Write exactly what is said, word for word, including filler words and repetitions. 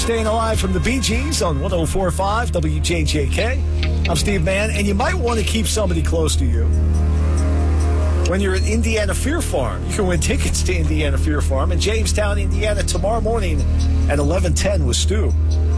Staying Alive from the Bee Gees on one oh four point five W J J K. I'm Steve Mann, and you might want to keep somebody close to you. When you're at Indiana Fear Farm, you can win tickets to Indiana Fear Farm in Jamestown, Indiana tomorrow morning at eleven ten with Stu.